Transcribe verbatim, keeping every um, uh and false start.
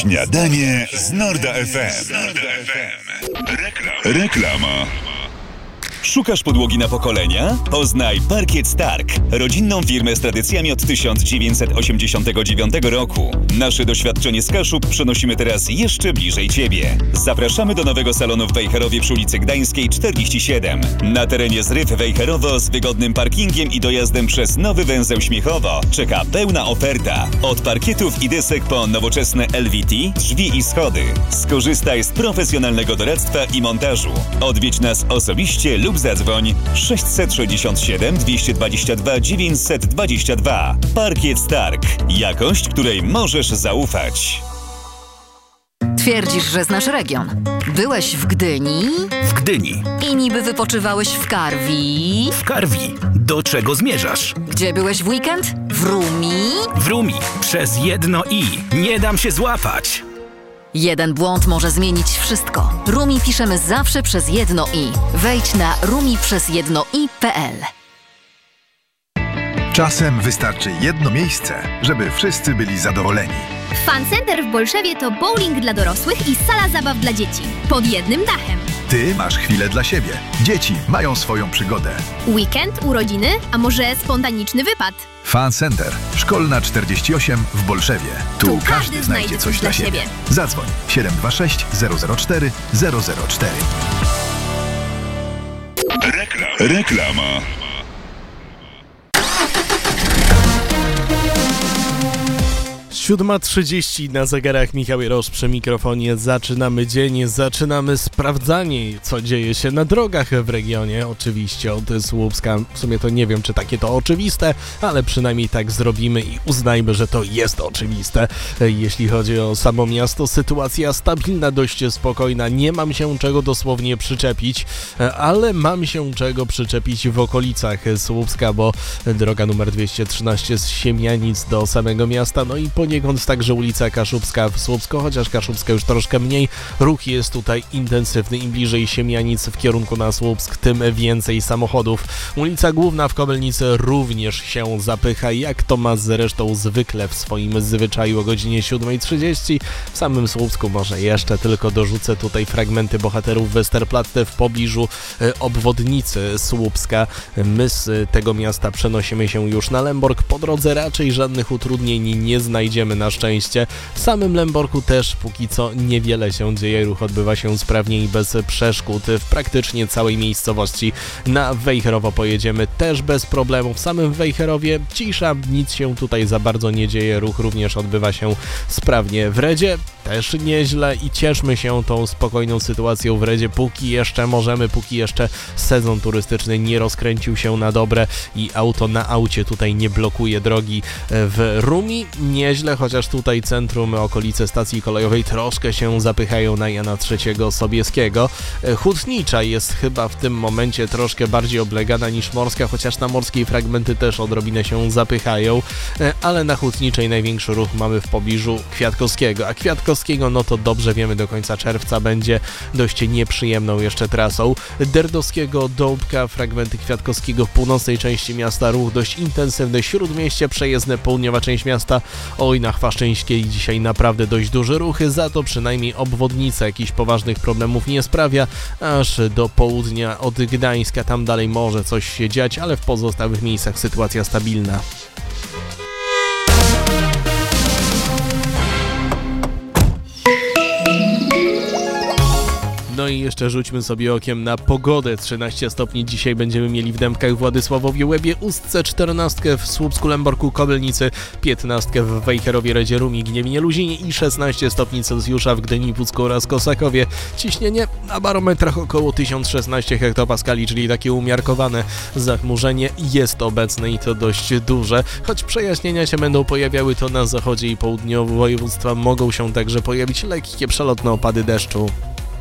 Śniadanie z Norda F M. Reklama. Reklama. Szukasz podłogi na pokolenia? Poznaj Parkiet Stark, rodzinną firmę z tradycjami od tysiąc dziewięćset osiemdziesiątego dziewiątego roku. Nasze doświadczenie z Kaszub przenosimy teraz jeszcze bliżej Ciebie. Zapraszamy do nowego salonu w Wejherowie przy ulicy Gdańskiej czterdzieści siedem. Na terenie Zryw Wejherowo z wygodnym parkingiem i dojazdem przez nowy węzeł Śmiechowo czeka pełna oferta. Od parkietów i desek po nowoczesne L V T, drzwi i schody. Skorzystaj z profesjonalnego doradztwa i montażu. Odwiedź nas osobiście lub zadzwoń sześćset sześćdziesiąt siedem dwieście dwadzieścia dwa dziewięćset dwadzieścia dwa. Parkiet Stark. Jakość, której możesz zaufać. Twierdzisz, że znasz region. Byłeś w Gdyni? W Gdyni. I niby wypoczywałeś w Karwi? W Karwi. Do czego zmierzasz? Gdzie byłeś w weekend? W Rumi? W Rumi. Przez jedno i. Nie dam się złapać. Jeden błąd może zmienić wszystko. Rumi piszemy zawsze przez jedno i. Wejdź na rumi przez jedno i kropka p l. Czasem wystarczy jedno miejsce, żeby wszyscy byli zadowoleni. Fun Center w Bolszewie to bowling dla dorosłych i sala zabaw dla dzieci. Pod jednym dachem. Ty masz chwilę dla siebie. Dzieci mają swoją przygodę. Weekend, urodziny, a może spontaniczny wypad? Fun Center. Szkolna czterdzieści osiem w Bolszewie. Tu, tu każdy znajdzie coś dla siebie. Zadzwoń siedem dwa sześć zero zero cztery zero zero cztery. Reklama. Reklama. siódma trzydzieści na zegarach, Michał Jarosz przy mikrofonie. Zaczynamy dzień, zaczynamy sprawdzanie, co dzieje się na drogach w regionie. Oczywiście od Słupska, w sumie to nie wiem, czy takie to oczywiste, ale przynajmniej tak zrobimy i uznajmy, że to jest oczywiste. Jeśli chodzi o samo miasto, sytuacja stabilna, dość spokojna. Nie mam się czego dosłownie przyczepić, ale mam się czego przyczepić w okolicach Słupska, bo droga numer dwieście trzynaście z Siemianic do samego miasta, no i poniekąd także ulica Kaszubska w Słupsku, chociaż Kaszubska już troszkę mniej. Ruch jest tutaj intensywny. Im bliżej Siemianic w kierunku na Słupsk, tym więcej samochodów. Ulica Główna w Kobylnicy również się zapycha, jak to ma zresztą zwykle w swoim zwyczaju o godzinie siódma trzydzieści. W samym Słupsku może jeszcze tylko dorzucę tutaj fragmenty bohaterów Westerplatte w pobliżu obwodnicy Słupska. My z tego miasta przenosimy się już na Lęborg. Po drodze raczej żadnych utrudnień nie znajdziemy na szczęście. W samym Lęborku też póki co niewiele się dzieje. Ruch odbywa się sprawnie i bez przeszkód w praktycznie całej miejscowości. Na Wejherowo pojedziemy też bez problemu. W samym Wejherowie cisza, nic się tutaj za bardzo nie dzieje. Ruch również odbywa się sprawnie. W Redzie też nieźle i cieszmy się tą spokojną sytuacją w Redzie, póki jeszcze możemy, póki jeszcze sezon turystyczny nie rozkręcił się na dobre i auto na aucie tutaj nie blokuje drogi. W Rumi nieźle, chociaż tutaj centrum, okolice stacji kolejowej troszkę się zapychają na Jana trzeciego Sobieskiego. Hutnicza jest chyba w tym momencie troszkę bardziej oblegana niż Morska, chociaż na Morskiej fragmenty też odrobinę się zapychają, ale na Hutniczej największy ruch mamy w pobliżu Kwiatkowskiego, a Kwiatkowskiego, no to dobrze wiemy, do końca czerwca będzie dość nieprzyjemną jeszcze trasą. Derdowskiego do Łupka, fragmenty Kwiatkowskiego w północnej części miasta, ruch dość intensywny. Śródmieście przejezdne, południowa część miasta. Oj, na Chwaszczyńskiej dzisiaj naprawdę dość duże ruchy, za to przynajmniej obwodnica jakichś poważnych problemów nie sprawia, aż do południa od Gdańska, tam dalej może coś się dziać, ale w pozostałych miejscach sytuacja stabilna. No i jeszcze rzućmy sobie okiem na pogodę. trzynaście stopni dzisiaj będziemy mieli w Dębkach, Władysławowie, Łebie, Ustce, czternastkę w Słupsku, Lęborku, Kobylnicy, piętnastkę w Wejherowie, Redzie, Rumi, Gniewinie, Luzinie i szesnaście stopni Celsjusza w Gdyni, Pucku oraz Kosakowie. Ciśnienie na barometrach około tysiąc szesnaście hektopaskali, czyli takie umiarkowane. Zachmurzenie jest obecne i to dość duże. Choć przejaśnienia się będą pojawiały, to na zachodzie i południu województwa mogą się także pojawić lekkie przelotne opady deszczu.